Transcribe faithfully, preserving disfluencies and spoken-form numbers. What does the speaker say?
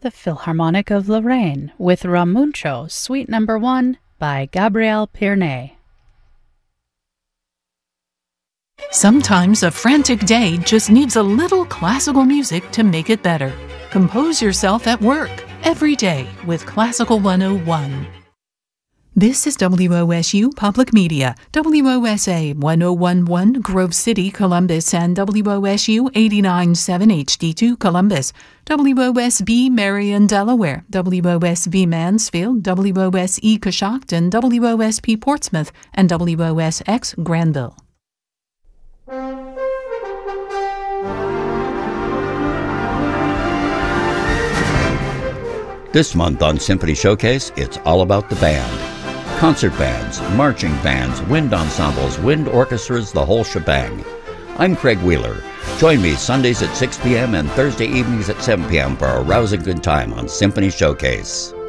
the Philharmonic of Lorraine with Ramuncho, Suite Number One by Gabriel Pirnet. Sometimes a frantic day just needs a little classical music to make it better. Compose yourself at work every day with Classical one oh one. This is W O S U Public Media, W O S A one oh one point one Grove City, Columbus, and W O S U eighty-nine point seven H D two Columbus, W O S B Marion, Delaware, W O S B Mansfield, W O S E Coshocton, W O S P Portsmouth, and W O S X Granville. This month on Symphony Showcase, it's all about the band. Concert bands, marching bands, wind ensembles, wind orchestras, the whole shebang. I'm Craig Wheeler. Join me Sundays at six p m and Thursday evenings at seven p m for a rousing good time on Symphony Showcase.